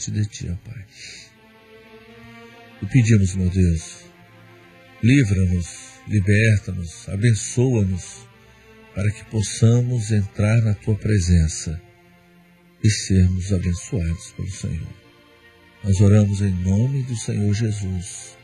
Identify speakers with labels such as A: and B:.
A: diante de Ti, ó Pai. E pedimos, meu Deus, livra-nos, liberta-nos, abençoa-nos, para que possamos entrar na Tua presença e sermos abençoados pelo Senhor. Nós oramos em nome do Senhor Jesus.